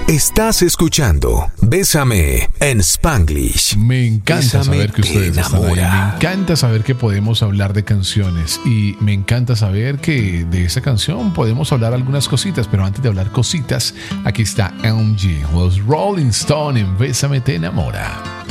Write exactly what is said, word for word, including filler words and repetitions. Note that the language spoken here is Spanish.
Estás escuchando Bésame en Spanglish. Me encanta Bésame saber que ustedes están ahí. enamora. Me encanta saber que podemos hablar de canciones. Y me encanta saber que de esa canción podemos hablar algunas cositas. Pero antes de hablar cositas, aquí está M G, los Rolling Stones en Bésame te enamora.